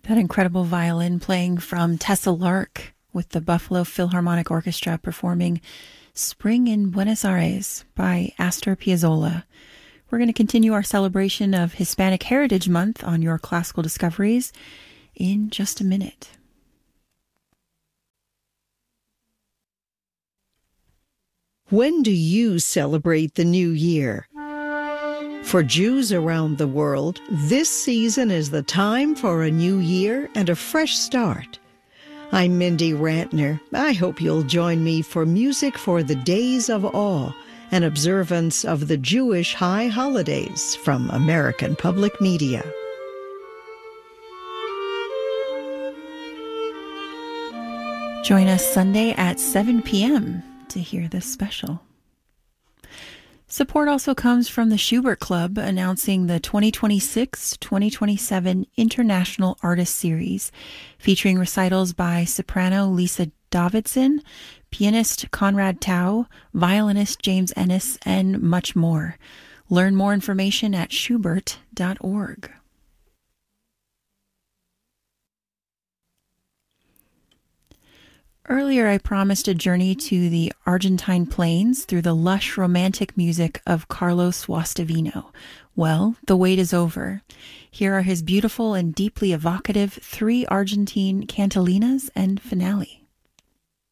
That incredible violin playing from Tessa Lark with the Buffalo Philharmonic Orchestra performing Spring in Buenos Aires by Astor Piazzolla. We're going to continue our celebration of Hispanic Heritage Month on Your Classical Discoveries in just a minute. When do you celebrate the new year? For Jews around the world, this season is the time for a new year and a fresh start. I'm Mindy Rantner. I hope you'll join me for Music for the Days of Awe, an observance of the Jewish high holidays from American Public Media. Join us Sunday at 7 p.m. to hear this special. Support also comes from the Schubert Club announcing the 2026-2027 International Artist Series, featuring recitals by soprano Lisa Davidson, pianist Conrad Tao, violinist James Ennis, and much more. Learn more information at schubert.org. Earlier, I promised a journey to the Argentine plains through the lush romantic music of Carlos Guastavino. Well, the wait is over. Here are his beautiful and deeply evocative 3 Argentine cantilinas and finale.